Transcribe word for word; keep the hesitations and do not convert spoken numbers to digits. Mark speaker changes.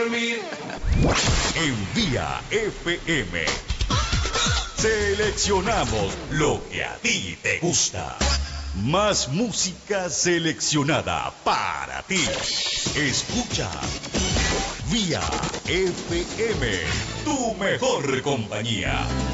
Speaker 1: dormir.
Speaker 2: En Vía F M seleccionamos lo que a ti te gusta. Más música seleccionada para ti. Escucha Vía F M, tu mejor compañía.